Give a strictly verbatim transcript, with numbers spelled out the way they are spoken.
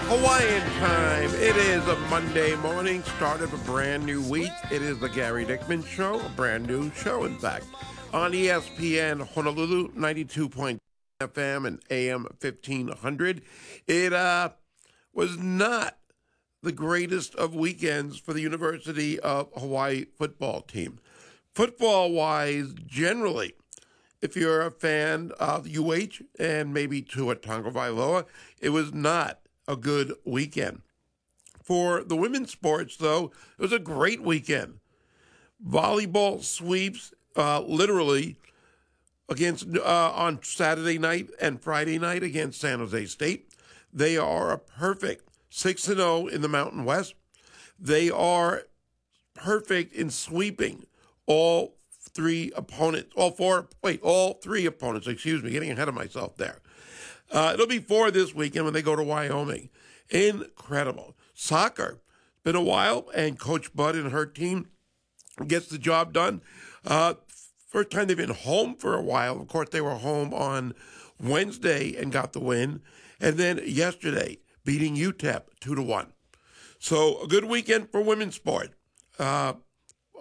Hawaiian time. It is a Monday morning, start of a brand new week. It is the Gary Dickman Show, a brand new show, in fact, on E S P N Honolulu, ninety-two point two F M and A M fifteen hundred. It uh, was not the greatest of weekends for the University of Hawaii football team. Football-wise, generally, if you're a fan of U H and maybe Tua Tagovailoa, it was not a good weekend. For the women's sports, though, it was a great weekend. Volleyball sweeps, uh, literally, against uh, on Saturday night and Friday night against San Jose State. They are a perfect six and oh in the Mountain West. They are perfect in sweeping all three opponents, all four, wait, all three opponents, excuse me, getting ahead of myself there. Uh, it'll be four this weekend when they go to Wyoming. Incredible. Soccer, been a while, and Coach Bud and her team gets the job done. Uh, first time they've been home for a while. Of course, they were home on Wednesday and got the win. And then yesterday, beating U T E P two to one. So a good weekend for women's sport. Uh,